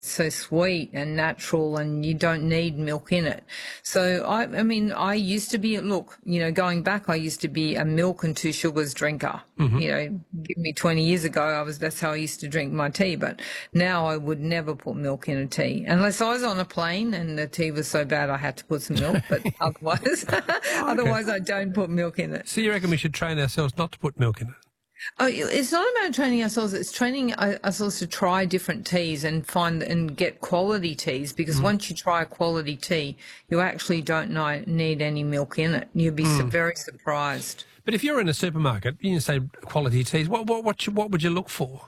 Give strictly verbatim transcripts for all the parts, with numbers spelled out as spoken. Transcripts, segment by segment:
it's so sweet and natural, and you don't need milk in it. So I, I mean, I used to be, look, you know, going back, I used to be a milk and two sugars drinker. Mm-hmm. You know, give me twenty years ago, I was, that's how I used to drink my tea. But now I would never put milk in a tea unless I was on a plane and the tea was so bad I had to put some milk. But otherwise, otherwise I don't put milk in it. So you reckon we should train ourselves not to put milk in it? Oh, it's not about training ourselves. It's training ourselves to try different teas and find and get quality teas. Because mm. once you try a quality tea, you actually don't know, need any milk in it. You'll be mm. very surprised. But if you're in a supermarket, you say quality teas. What what what, you, what would you look for?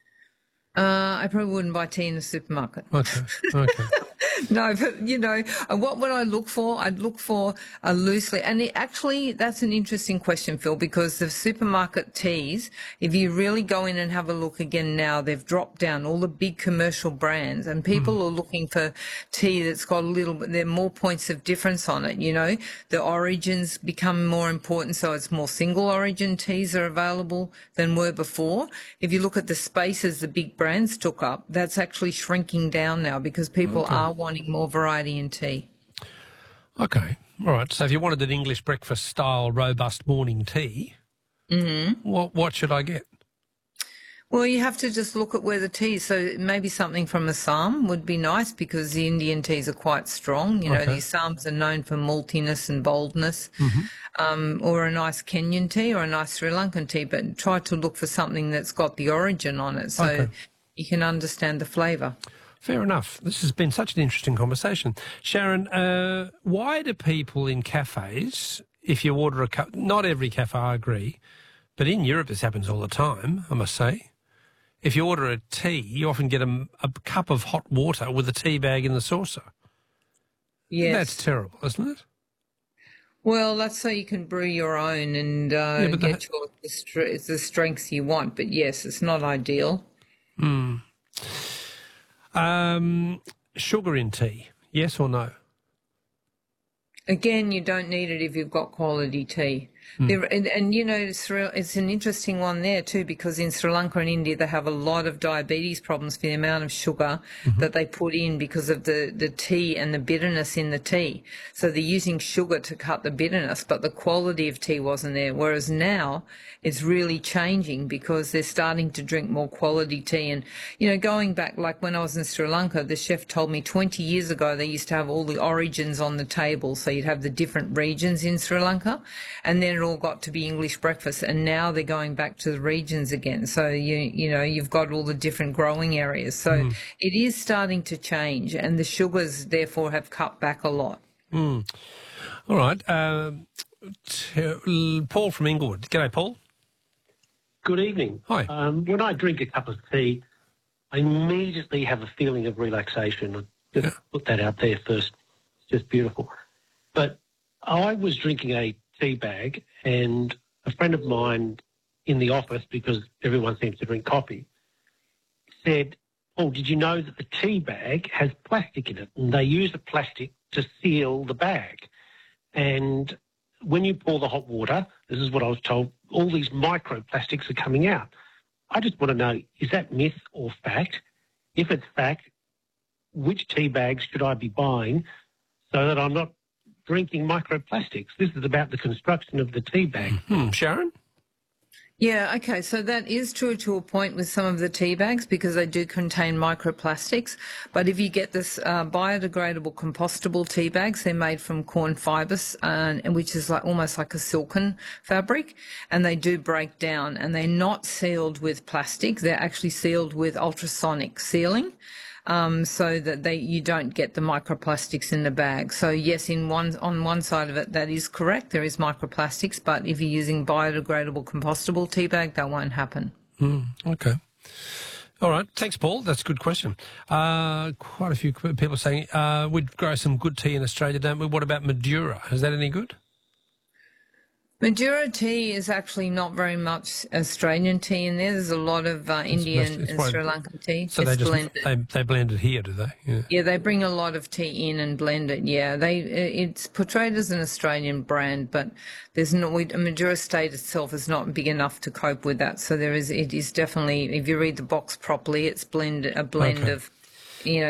Uh, I probably wouldn't buy tea in the supermarket. Okay. Okay. No, but, you know, what would I look for? I'd look for a loosely, and it, actually that's an interesting question, Phil, because the supermarket teas, if you really go in and have a look again now, they've dropped down all the big commercial brands, and people mm. are looking for tea that's got a little bit, there are more points of difference on it, you know. The origins become more important, so it's more single origin teas are available than were before. If you look at the spaces the big brands took up, that's actually shrinking down now because people okay. are wanting more variety in tea. Okay, all right. So if you wanted an English breakfast style robust morning tea, mm-hmm. what what should I get? Well, you have to just look at where the tea is. So maybe something from Assam would be nice because the Indian teas are quite strong. You know, okay. the Assams are known for maltiness and boldness. Mm-hmm. Um, or a nice Kenyan tea or a nice Sri Lankan tea, but try to look for something that's got the origin on it so okay. you can understand the flavour. Fair enough. This has been such an interesting conversation. Sharon, uh, why do people in cafes, if you order a cup, not every cafe, I agree, but in Europe this happens all the time, I must say. If you order a tea, you often get a, a cup of hot water with a tea bag in the saucer. Yes. That's terrible, isn't it? Well, that's so you can brew your own and uh, yeah, get that... your, the, str- the strengths you want. But, yes, it's not ideal. Hmm. Um, sugar in tea, yes or no? Again, you don't need it if you've got quality tea. Mm. There, and, and, you know, it's, it's an interesting one there too because in Sri Lanka and India they have a lot of diabetes problems for the amount of sugar mm-hmm. that they put in because of the, the tea and the bitterness in the tea. So they're using sugar to cut the bitterness, but the quality of tea wasn't there. Whereas now it's really changing because they're starting to drink more quality tea. And, you know, going back, like when I was in Sri Lanka, the chef told me twenty years ago they used to have all the origins on the table. So you'd have the different regions in Sri Lanka and then it all got to be English breakfast, and now they're going back to the regions again. So you you know you've got all the different growing areas. So mm. it is starting to change, and the sugars therefore have cut back a lot. Mm. All right, um, t- Paul from Inglewood. G'day, Paul. Good evening. Hi. Um, when I drink a cup of tea, I immediately have a feeling of relaxation. I'll just yeah. put that out there first. It's just beautiful. But I was drinking a tea bag, and a friend of mine in the office, because everyone seems to drink coffee, said, oh, did you know that the tea bag has plastic in it? And they use the plastic to seal the bag. And when you pour the hot water, this is what I was told, all these microplastics are coming out. I just want to know, is that myth or fact? If it's fact, which tea bags should I be buying so that I'm not drinking microplastics? This is about the construction of the tea bag. Mm-hmm. Sharon? Yeah, okay, so that is true to a point with some of the tea bags because they do contain microplastics. But if you get this uh, biodegradable compostable tea bags, they're made from corn fibres, uh, which is like almost like a silken fabric, and they do break down, and they're not sealed with plastic. They're actually sealed with ultrasonic sealing. Um, so that they you don't get the microplastics in the bag. So yes, in one on one side of it, that is correct. There is microplastics, but if you're using biodegradable compostable tea bag, that won't happen. Mm, okay. All right. Thanks, Paul. That's a good question. Uh, quite a few people saying uh, we'd grow some good tea in Australia, don't we? What about Madura? Is that any good? Madura tea is actually not very much Australian tea in there. There's a lot of uh, Indian it's and quite, Sri Lankan tea. So it's they just blended. They, they blend it here, do they? Yeah. yeah, they bring a lot of tea in and blend it. Yeah, they it's portrayed as an Australian brand, but there's no Madura State itself is not big enough to cope with that. So there is it is definitely, if you read the box properly, it's blend a blend okay. of, you know.